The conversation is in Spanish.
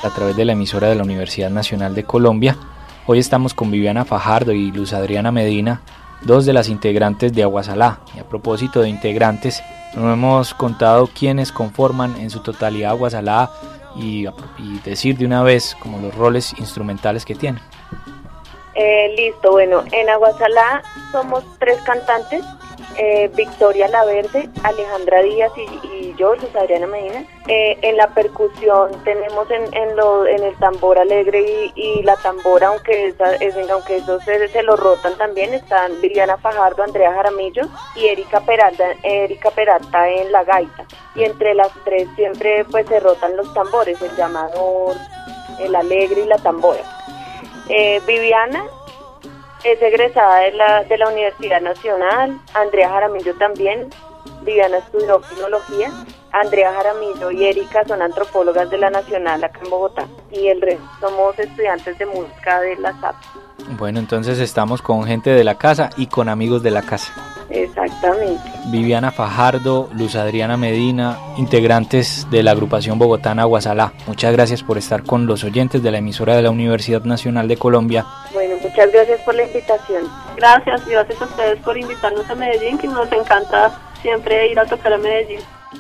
a través de la emisora de la Universidad Nacional de Colombia. Hoy estamos con Viviana Fajardo y Luz Adriana Medina, dos de las integrantes de Aguasalá. Y a propósito de integrantes, nos hemos contado quiénes conforman en su totalidad Aguasalá y decir de una vez como los roles instrumentales que tienen. Listo, bueno, en Aguasalá somos 3 cantantes, Victoria Laverde, Alejandra Díaz y yo, Luz Adriana Medina. En la percusión tenemos en el tambor alegre y la tambora, aunque esos se lo rotan también, están Viviana Fajardo, Andrea Jaramillo y Erika Peralta en la gaita. Y entre las 3 siempre pues se rotan los tambores, el llamador, el alegre y la tambora. Viviana es egresada de la Universidad Nacional, Andrea Jaramillo también. Viviana estudió filología, Andrea Jaramillo y Erika son antropólogas de la Nacional acá en Bogotá, y el resto somos estudiantes de música de la SAP. Bueno, entonces estamos con gente de la casa y con amigos de la casa. Exactamente. Viviana Fajardo, Luz Adriana Medina, integrantes de la agrupación bogotana Aguasalá. Muchas gracias por estar con los oyentes de la emisora de la Universidad Nacional de Colombia. Bueno, muchas gracias por la invitación. Gracias a ustedes por invitarnos a Medellín, que nos encanta siempre ir a tocar a Medellín.